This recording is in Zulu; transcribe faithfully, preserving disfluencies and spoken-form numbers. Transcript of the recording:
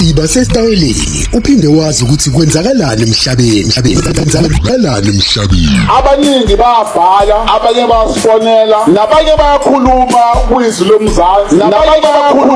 Siba sesitayeleni uphinde wazi ukuthi kwenzakalani emhlabeni emhlabeni kwenzakalani emhlabeni. Abaningi bayabhala, abanye bayasifonela, nabanye bayakhuluma kwizwi lomzansi, nabanye bayakhuluma